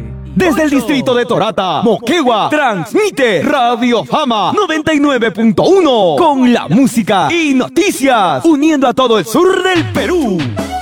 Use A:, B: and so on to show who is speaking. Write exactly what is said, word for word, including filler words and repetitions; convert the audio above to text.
A: Desde el distrito de Torata, Moquegua, transmite Radio Fama noventa y nueve punto uno con la música y noticias, uniendo a todo el sur del Perú.